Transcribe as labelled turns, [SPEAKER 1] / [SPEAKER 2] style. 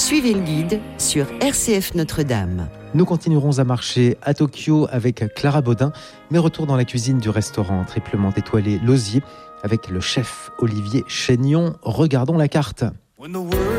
[SPEAKER 1] Suivez le guide sur RCF Notre-Dame.
[SPEAKER 2] Nous continuerons à marcher à Tokyo avec Clara Baudin, mais retour dans la cuisine du restaurant triplement étoilé L'Osier avec le chef Olivier Chénion. Regardons la carte.